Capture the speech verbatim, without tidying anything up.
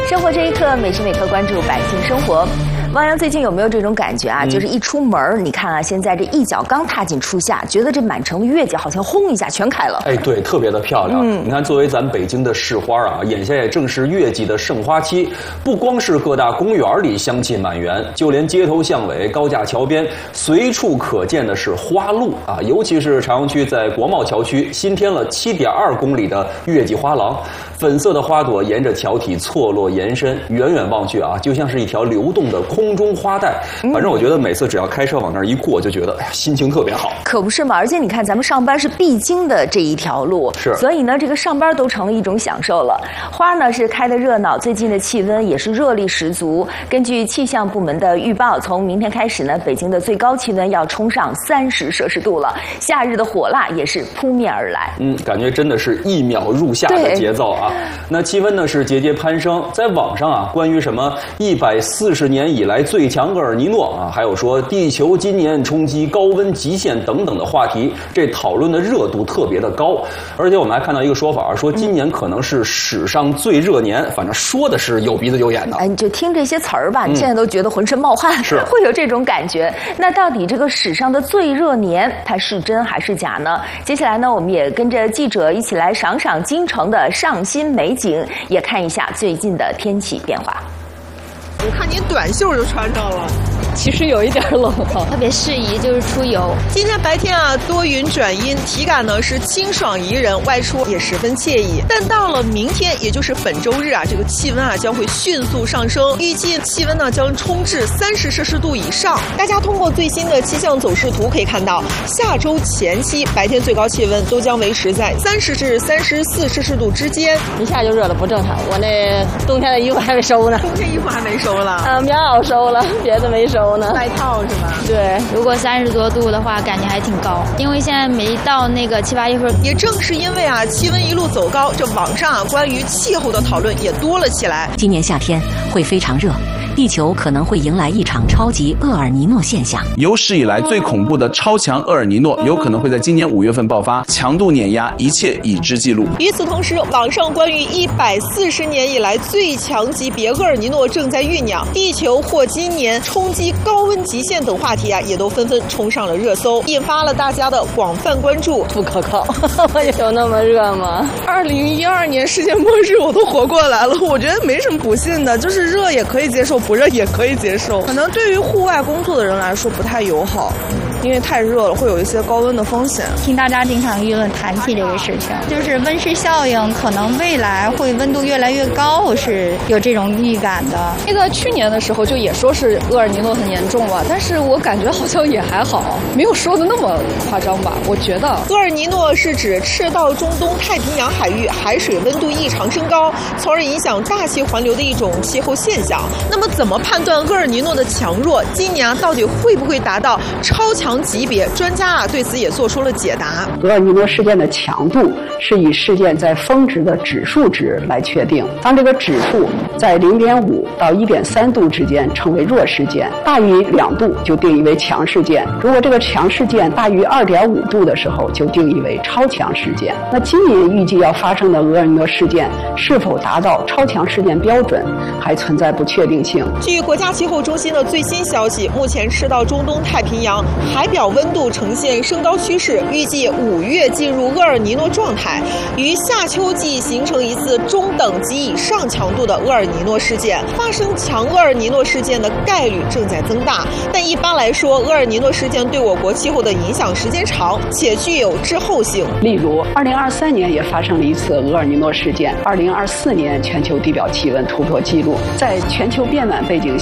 生活这一刻，每时每刻关注百姓生活。汪洋最近有没有这种感觉啊？嗯、就是一出门，你看啊，现在这一脚刚踏进初夏，觉得这满城的月季好像轰一下全开了。 哎，对，特别的漂亮。嗯，你看，作为咱北京的市花啊，眼下也正是月季的盛花期。不光是各大公园里香气满园，就连街头巷尾、高架桥边，随处可见的是花路啊。尤其是朝阳区在国贸桥区新添了七点二公里的月季花廊，粉色的花朵沿着桥体错落延伸，远远望去啊，就像是一条流动的空中花带。反正我觉得每次只要开车往那儿一过，就觉得哎呀，心情特别好。 可不是嘛！而且你看，咱们上班是必经的这一条路， 是， 所以呢，这个上班都成了一种享受了。花呢是开得热闹，最近的气温也是热力十足。根据气象部门的预报，从明天开始呢，北京的最高气温要冲上三十摄氏度了，夏日的火辣也是扑面而来。 嗯，感觉真的是一秒入夏的节奏啊！那气温呢是节节攀升，在网上啊，关于什么一百四十年以来最强厄尔尼诺啊，还有说地球今年冲击高温极限等等的话题，这讨论的热度特别的高。而且我们还看到一个说法，说今年可能是史上最热年，反正说的是有鼻子有眼的。 哎，你就听这些词儿吧，你现在都觉得浑身冒汗， 是会有这种感觉。那到底这个史上的最热年，它是真还是假呢？接下来呢，我们也跟着记者一起来赏赏京城的上新美景，也看一下最近的天气变化。 我看您短袖就穿上了。 其实有一点冷哈， 特别适宜就是出游。 今天白天啊，多云转阴，体感呢是清爽宜人，外出也十分惬意。但到了明天，也就是本周日啊，这个气温啊将会迅速上升，预计气温呢将冲至三十摄氏度以上。大家通过最新的气象走势图可以看到，下周前期白天最高气温都将维持在三十至三十四摄氏度之间。 一下就热了，不正常。我那冬天的衣服还没收呢， 冬天衣服还没收了， 啊，棉袄收了，别的没收。 外套是吧？ 对， 如果三十多度的话，感觉还挺高。因为现在没到那个七八月份， 也正是因为啊气温一路走高，这网上啊关于气候的讨论也多了起来。 今年夏天会非常热，地球可能会迎来一场超级厄尔尼诺现象。 有史以来最恐怖的超强厄尔尼诺有可能会在今年五月份爆发，强度碾压一切已知记录。 与此同时，网上关于一百四十年以来最强级别厄尔尼诺正在酝酿，地球或今年冲击高温极限等话题啊，也都纷纷冲上了热搜，引发了大家的广泛关注。 不可靠，有那么热吗？ 二零一二年世界末日我都活过来了，我觉得没什么不信的，就是热也可以接受，不热也可以接受。可能对于户外工作的人来说不太友好，因为太热了，会有一些高温的风险。 听大家经常议论谈起这个事情，就是温室效应，可能未来会温度越来越高，是有这种预感的。 那个去年的时候就也说是厄尔尼诺很严重吧，但是我感觉好像也还好，没有说的那么夸张吧。我觉得厄尔尼诺是指赤道中东太平洋海域海水温度异常升高，从而影响大气环流的一种气候现象。那么怎么判断厄尔尼诺的强弱？今年啊到底会不会达到超强级别？专家啊对此也做出了解答。 厄尔尼诺事件的强度是以事件在峰值的指数值来确定，当这个指数在零点五到一点三度之间称为弱事件，大于两度就定义为强事件。如果这个强事件大于二点五度的时候，就定义为超强事件。那今年预计要发生的厄尔尼诺事件是否达到超强事件标准，还存在不确定性。 据国家气候中心的最新消息，目前赤道中东太平洋海表温度呈现升高趋势，预计五月进入厄尔尼诺状态，于夏秋季形成一次中等及以上强度的厄尔尼诺事件。发生强厄尔尼诺事件的概率正在增大，但一般来说，厄尔尼诺事件对我国气候的影响时间长，且具有滞后性。 例如，二零二三年也发生了一次厄尔尼诺事件，二零二四年全球地表气温突破纪录。在全球变暖背景下，